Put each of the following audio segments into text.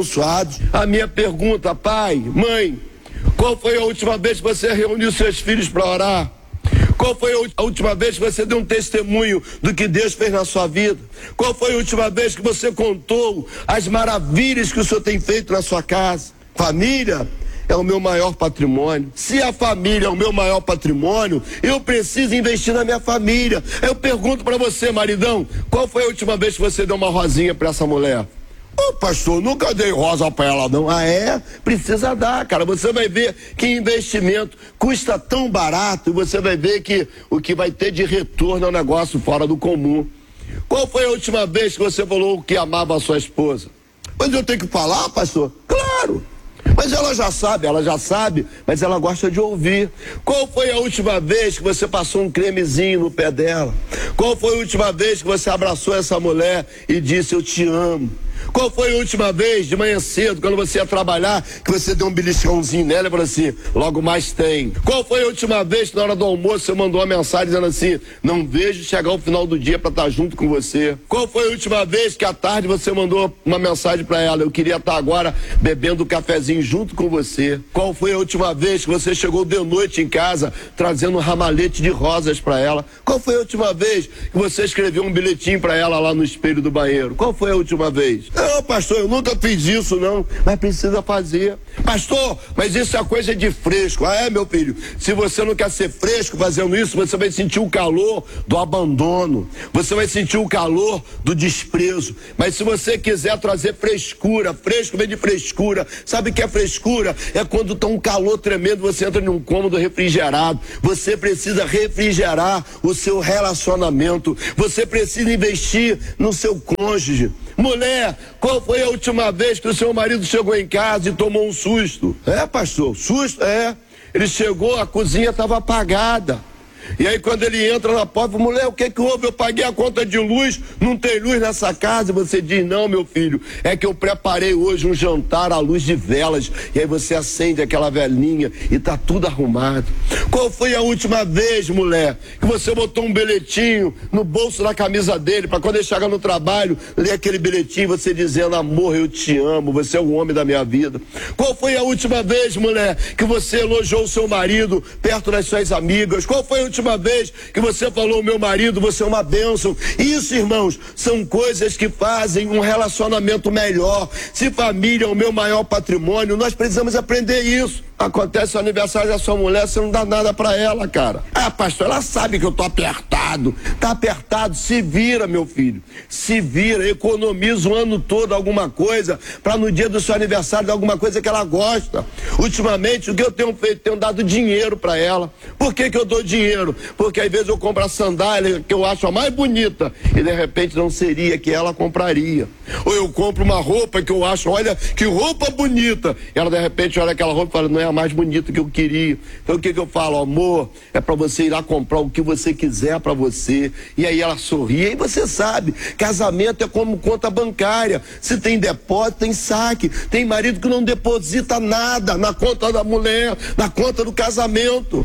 abençoados. A minha pergunta, pai, mãe, qual foi a última vez que você reuniu seus filhos para orar? Qual foi a última vez que você deu um testemunho do que Deus fez na sua vida? Qual foi a última vez que você contou as maravilhas que o Senhor tem feito na sua casa? Família é o meu maior patrimônio. Se a família é o meu maior patrimônio, eu preciso investir na minha família. Eu pergunto para você, maridão, qual foi a última vez que você deu uma rosinha para essa mulher? Ô pastor, nunca dei rosa pra ela não. Ah é? Precisa dar, cara. Você vai ver que investimento custa tão barato e você vai ver que o que vai ter de retorno é um negócio fora do comum. Qual foi a última vez que você falou que amava a sua esposa? Mas eu tenho que falar, pastor? Claro! Mas ela já sabe, mas ela gosta de ouvir. Qual foi a última vez que você passou um cremezinho no pé dela? Qual foi a última vez que você abraçou essa mulher e disse eu te amo? Qual foi a última vez, de manhã cedo, quando você ia trabalhar, que você deu um beliscãozinho nela e falou assim, logo mais tem? Qual foi a última vez que na hora do almoço você mandou uma mensagem dizendo assim, não vejo chegar o final do dia para estar junto com você? Qual foi a última vez que à tarde você mandou uma mensagem para ela, eu queria estar agora bebendo um cafezinho junto com você? Qual foi a última vez que você chegou de noite em casa trazendo um ramalhete de rosas para ela? Qual foi a última vez que você escreveu um bilhetinho para ela lá no espelho do banheiro? Qual foi a última vez? Não, pastor, eu nunca fiz isso não, mas precisa fazer. Pastor, mas isso é coisa de fresco. Ah é, meu filho, se você não quer ser fresco fazendo isso, você vai sentir o calor do abandono, você vai sentir o calor do desprezo. Mas se você quiser trazer frescura, fresco vem de frescura. Sabe o que é frescura? É quando tá um calor tremendo, você entra num cômodo refrigerado. Você precisa refrigerar o seu relacionamento, você precisa investir no seu cônjuge. Mulher, qual foi a última vez que o seu marido chegou em casa e tomou um susto? É, pastor, susto? É. Ele chegou, a cozinha estava apagada. E aí quando ele entra na porta, mulher, o que houve? Eu paguei a conta de luz, não tem luz nessa casa. E você diz, não, meu filho, é que eu preparei hoje um jantar à luz de velas. E aí você acende aquela velinha e tá tudo arrumado. Qual foi a última vez, mulher, que você botou um bilhetinho no bolso da camisa dele, para quando ele chegar no trabalho, ler aquele bilhetinho, você dizendo, amor, eu te amo, você é o homem da minha vida? Qual foi a última vez, mulher, que você elogiou o seu marido perto das suas amigas? Qual foi a última vez que você falou, meu marido, você é uma bênção? Isso, irmãos, são coisas que fazem um relacionamento melhor. Se família é o meu maior patrimônio, nós precisamos aprender isso. Acontece o aniversário da sua mulher, você não dá nada pra ela, cara. Ah, pastor, ela sabe que eu tô apertado. Tá apertado, se vira, meu filho. Se vira, economiza o ano todo alguma coisa, pra no dia do seu aniversário dar alguma coisa que ela gosta. Ultimamente, o que eu tenho feito? Tenho dado dinheiro pra ela. Por que eu dou dinheiro? Porque às vezes eu compro a sandália que eu acho a mais bonita e de repente não seria que ela compraria. Ou eu compro uma roupa que eu acho, olha que roupa bonita. E ela de repente olha aquela roupa e fala, não é a mais bonita que eu queria. Então o que eu falo? Amor, é pra você ir lá comprar o que você quiser pra você. E aí ela sorri. E aí você sabe, casamento é como conta bancária. Se tem depósito, tem saque. Tem marido que não deposita nada na conta da mulher, na conta do casamento.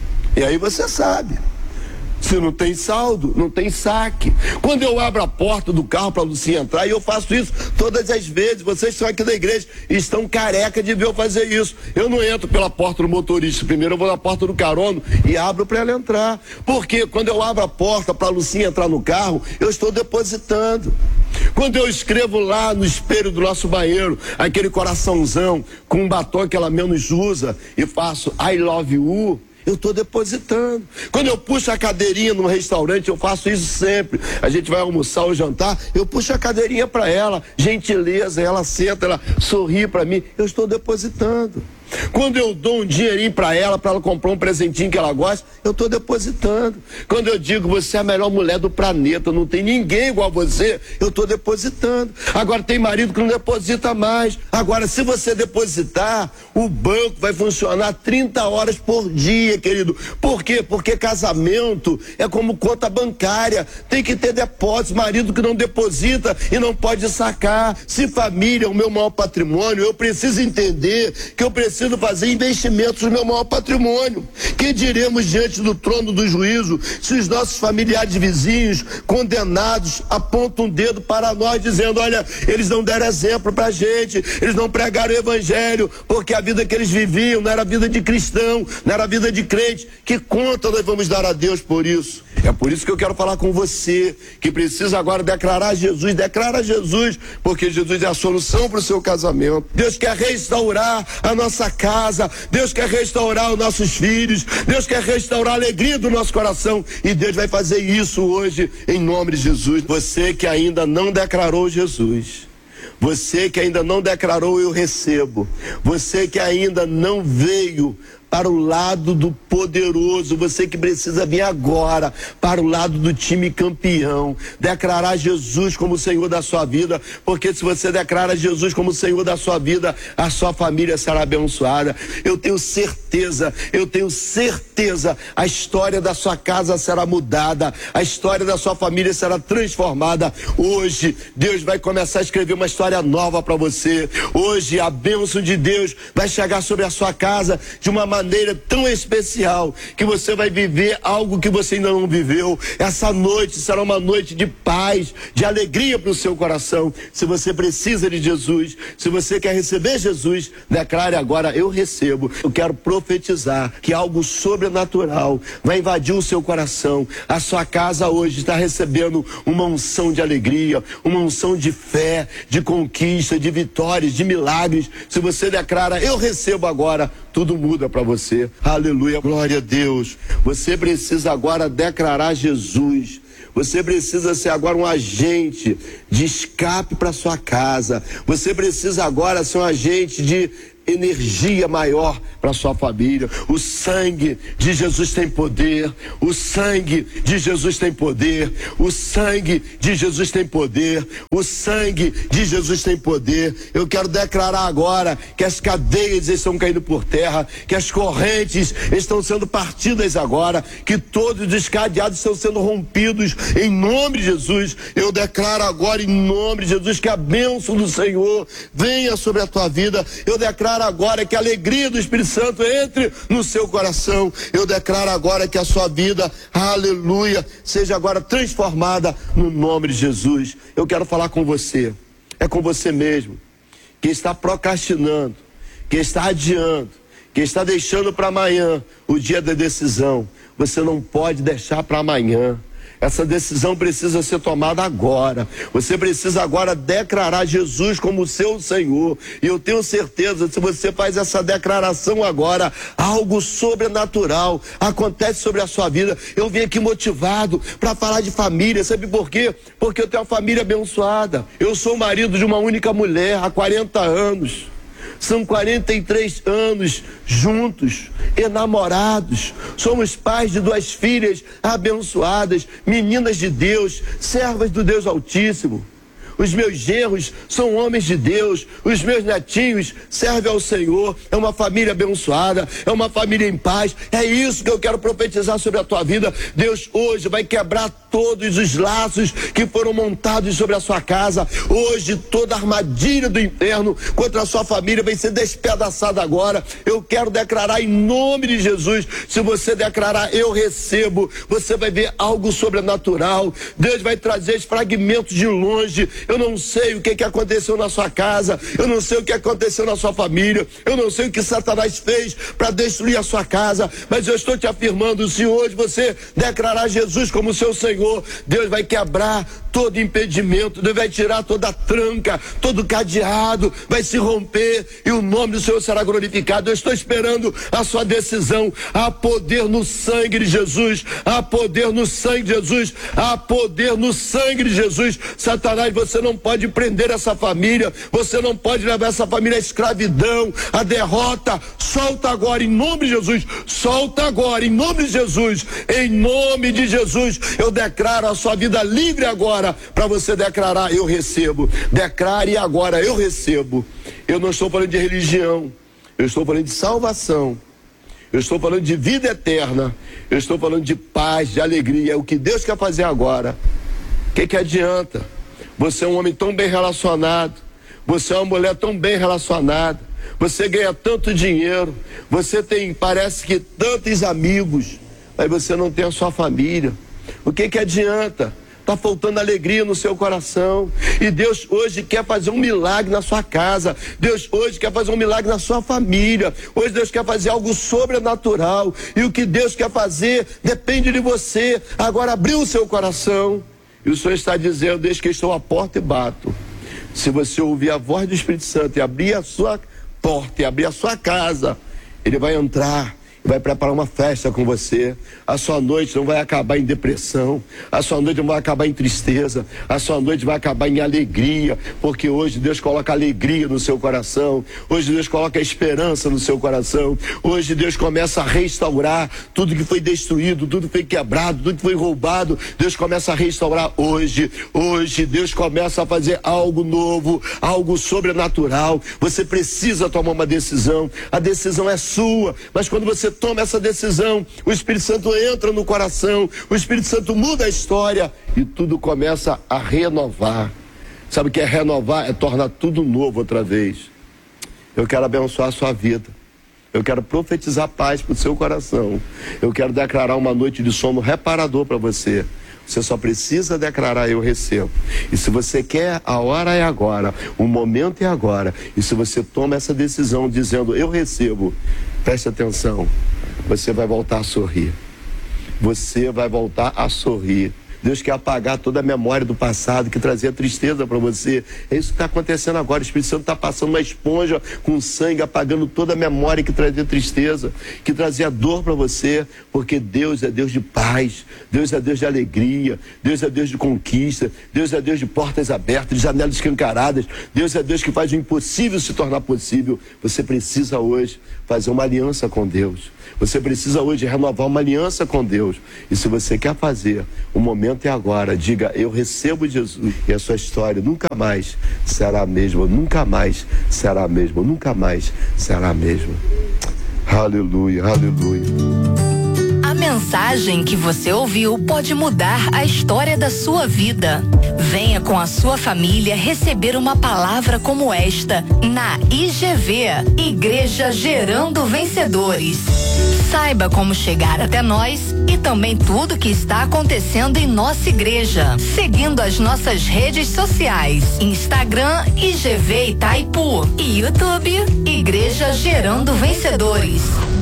E aí você sabe. Se não tem saldo, não tem saque. Quando eu abro a porta do carro para Lucinha entrar, e eu faço isso todas as vezes, vocês estão aqui da igreja e estão careca de ver eu fazer isso. Eu não entro pela porta do motorista, primeiro eu vou na porta do carono e abro para ela entrar. Porque quando eu abro a porta para Lucinha entrar no carro, eu estou depositando. Quando eu escrevo lá no espelho do nosso banheiro, aquele coraçãozão com um batom que ela menos usa e faço I love you, eu estou depositando. Quando eu puxo a cadeirinha no restaurante, eu faço isso sempre. A gente vai almoçar ou jantar, eu puxo a cadeirinha para ela, gentileza, ela senta, ela sorri para mim, eu estou depositando. Quando eu dou um dinheirinho para ela comprar um presentinho que ela gosta, eu estou depositando. Quando eu digo, você é a melhor mulher do planeta, não tem ninguém igual a você, eu estou depositando. Agora tem marido que não deposita mais. Agora, se você depositar, o banco vai funcionar 30 horas por dia, querido. Por quê? Porque casamento é como conta bancária, tem que ter depósito. Marido que não deposita e não pode sacar. Se família é o meu maior patrimônio, eu preciso entender que eu preciso preciso fazer investimentos no meu maior patrimônio. Que diremos diante do trono do juízo se os nossos familiares vizinhos condenados apontam um dedo para nós dizendo, olha, eles não deram exemplo pra gente, eles não pregaram o evangelho, porque a vida que eles viviam não era vida de cristão, não era vida de crente. Que conta nós vamos dar a Deus por isso? É por isso que eu quero falar com você, que precisa agora declarar Jesus, declara Jesus, porque Jesus é a solução para o seu casamento. Deus quer restaurar a nossa casa, Deus quer restaurar os nossos filhos, Deus quer restaurar a alegria do nosso coração, e Deus vai fazer isso hoje, em nome de Jesus. Você que ainda não declarou Jesus, você que ainda não declarou eu recebo, você que ainda não veio para o lado do poderoso, você que precisa vir agora para o lado do time campeão, declarar Jesus como Senhor da sua vida, porque se você declara Jesus como Senhor da sua vida, a sua família será abençoada. Eu tenho certeza, a história da sua casa será mudada, a história da sua família será transformada. Hoje, Deus vai começar a escrever uma história nova para você. Hoje, a bênção de Deus vai chegar sobre a sua casa de uma maneira tão especial, que você vai viver algo que você ainda não viveu. Essa noite será uma noite de paz, de alegria para o seu coração. Se você precisa de Jesus, se você quer receber Jesus, declare agora, eu recebo. Eu quero profetizar que algo sobrenatural vai invadir o seu coração. A sua casa hoje está recebendo uma unção de alegria, uma unção de fé, de conquista, de vitórias, de milagres. Se você declara, eu recebo agora, tudo muda para você. Aleluia, glória a Deus. Você precisa agora declarar Jesus. Você precisa ser agora um agente de escape para sua casa. Você precisa agora ser um agente de energia maior para sua família. O sangue de Jesus tem poder. O sangue de Jesus tem poder. O sangue de Jesus tem poder. O sangue de Jesus tem poder. Eu quero declarar agora que as cadeias estão caindo por terra, que as correntes estão sendo partidas agora, que todos os cadeados estão sendo rompidos em nome de Jesus. Eu declaro agora em nome de Jesus que a bênção do Senhor venha sobre a tua vida. Eu declaro agora que a alegria do Espírito Santo entre no seu coração. Eu declaro agora que a sua vida, aleluia, seja agora transformada no nome de Jesus. Eu quero falar com você, é com você mesmo, que está procrastinando, que está adiando, que está deixando para amanhã o dia da decisão. Você não pode deixar para amanhã. Essa decisão precisa ser tomada agora. Você precisa agora declarar Jesus como seu Senhor. E eu tenho certeza, se você faz essa declaração agora, algo sobrenatural acontece sobre a sua vida. Eu vim aqui motivado para falar de família. Sabe por quê? Porque eu tenho uma família abençoada. Eu sou marido de uma única mulher há 40 anos. São 43 anos juntos, enamorados. Somos pais de 2 filhas abençoadas, meninas de Deus, servas do Deus Altíssimo. Os meus genros são homens de Deus, os meus netinhos servem ao Senhor. É uma família abençoada, é uma família em paz. É isso que eu quero profetizar sobre a tua vida. Deus hoje vai quebrar todos os laços que foram montados sobre a sua casa. Hoje toda a armadilha do inferno contra a sua família vai ser despedaçada agora. Eu quero declarar em nome de Jesus. Se você declarar eu recebo, você vai ver algo sobrenatural. Deus vai trazer os fragmentos de longe. Eu não sei o que aconteceu na sua casa, eu não sei o que aconteceu na sua família, eu não sei o que Satanás fez para destruir a sua casa, mas eu estou te afirmando, se hoje você declarar Jesus como seu Senhor, Deus vai quebrar todo impedimento, Deus vai tirar toda a tranca, todo cadeado, vai se romper e o nome do Senhor será glorificado. Eu estou esperando a sua decisão. Há poder no sangue de Jesus, há poder no sangue de Jesus, há poder no sangue de Jesus. Satanás, você não pode prender essa família, você não pode levar essa família à escravidão, à derrota. Solta agora em nome de Jesus, solta agora em nome de Jesus, em nome de Jesus. Eu declaro a sua vida livre agora, para você declarar eu recebo. Declare agora eu recebo. Eu não estou falando de religião, eu estou falando de salvação, eu estou falando de vida eterna, eu estou falando de paz, de alegria. É o que Deus quer fazer agora. O que adianta? Você é um homem tão bem relacionado, você é uma mulher tão bem relacionada, Você ganha tanto dinheiro, você tem, parece que tantos amigos, mas você não tem a sua família. O que adianta? Está faltando alegria no seu coração. E Deus hoje quer fazer um milagre na sua casa. Deus hoje quer fazer um milagre na sua família. Hoje Deus quer fazer algo sobrenatural. E o que Deus quer fazer depende de você. Agora abriu o seu coração. E o Senhor está dizendo: eis que estou à porta e bato. Se você ouvir a voz do Espírito Santo e abrir a sua porta e abrir a sua casa, Ele vai entrar, vai preparar uma festa com você. A sua noite não vai acabar em depressão, a sua noite não vai acabar em tristeza, a sua noite vai acabar em alegria, porque hoje Deus coloca alegria no seu coração, hoje Deus coloca esperança no seu coração, hoje Deus começa a restaurar tudo que foi destruído, tudo que foi quebrado, tudo que foi roubado. Deus começa a restaurar hoje Deus começa a fazer algo novo, algo sobrenatural. Você precisa tomar uma decisão, a decisão é sua, mas quando você toma essa decisão, o Espírito Santo entra no coração, o Espírito Santo muda a história e tudo começa a renovar. Sabe o que é renovar? É tornar tudo novo outra vez. Eu quero abençoar a sua vida, eu quero profetizar paz para o seu coração, eu quero declarar uma noite de sono reparador para você. Você só precisa declarar: eu recebo. E se você quer, a hora é agora, o momento é agora. E se você toma essa decisão dizendo: eu recebo, preste atenção, você vai voltar a sorrir. Você vai voltar a sorrir. Deus quer apagar toda a memória do passado que trazia tristeza para você. É isso que está acontecendo agora. O Espírito Santo está passando uma esponja com sangue, apagando toda a memória que trazia tristeza, que trazia dor para você, porque Deus é Deus de paz, Deus é Deus de alegria, Deus é Deus de conquista, Deus é Deus de portas abertas, de janelas escancaradas, Deus é Deus que faz o impossível se tornar possível. Você precisa hoje fazer uma aliança com Deus. Você precisa hoje renovar uma aliança com Deus. E se você quer fazer, o momento é agora. Diga: eu recebo Jesus. E a sua história nunca mais será a mesma. Nunca mais será a mesma. Nunca mais será a mesma. Aleluia, aleluia. A mensagem que você ouviu pode mudar a história da sua vida. Venha com a sua família receber uma palavra como esta na IGV, Igreja Gerando Vencedores. Saiba como chegar até nós e também tudo que está acontecendo em nossa igreja, seguindo as nossas redes sociais: Instagram, IGV Itaipu, e YouTube, Igreja Gerando Vencedores.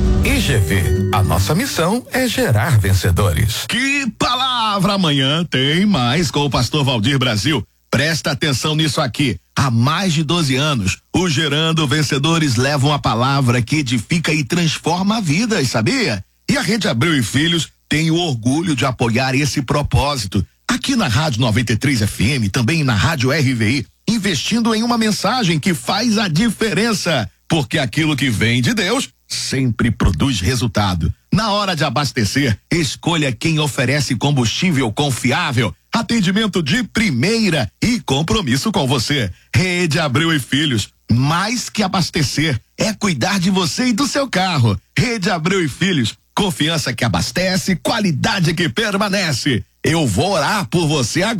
IGV, a nossa missão é gerar vencedores. Que palavra! Amanhã tem mais com o pastor Valdir Brasil. Presta atenção nisso aqui. Há mais de 12 anos, o Gerando Vencedores leva uma palavra que edifica e transforma vidas, sabia? E a Rede Abreu e Filhos tem o orgulho de apoiar esse propósito. Aqui na Rádio 93 FM, também na Rádio RVI, investindo em uma mensagem que faz a diferença. Porque aquilo que vem de Deus sempre produz resultado. Na hora de abastecer, escolha quem oferece combustível confiável, atendimento de primeira e compromisso com você. Rede Abreu e Filhos, mais que abastecer, é cuidar de você e do seu carro. Rede Abreu e Filhos, confiança que abastece, qualidade que permanece. Eu vou orar por você agora.